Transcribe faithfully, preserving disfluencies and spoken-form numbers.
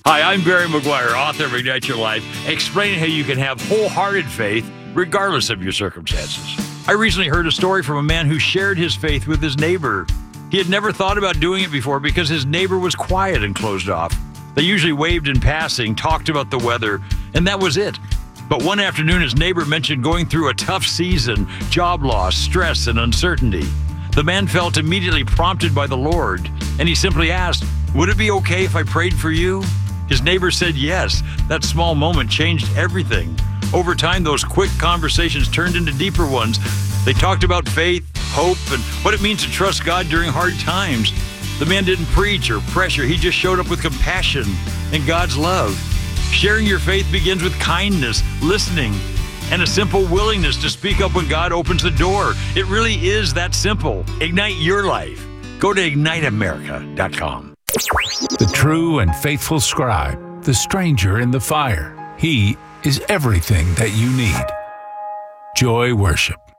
Hi, I'm Barry McGuire, author of Ignite Your Life, explaining how you can have wholehearted faith regardless of your circumstances. I recently heard a story from a man who shared his faith with his neighbor. He had never thought about doing it before because his neighbor was quiet and closed off. They usually waved in passing, talked about the weather, and that was it. But one afternoon, his neighbor mentioned going through a tough season, job loss, stress, and uncertainty. The man felt immediately prompted by the Lord, and he simply asked, "Would it be okay if I prayed for you?" His neighbor said yes. That small moment changed everything. Over time, those quick conversations turned into deeper ones. They talked about faith, hope, and what it means to trust God during hard times. The man didn't preach or pressure. He just showed up with compassion and God's love. Sharing your faith begins with kindness, listening, and a simple willingness to speak up when God opens the door. It really is that simple. Ignite your life. Go to ignite america dot com. The true and faithful scribe, the stranger in the fire. He is everything that you need. Joy Worship.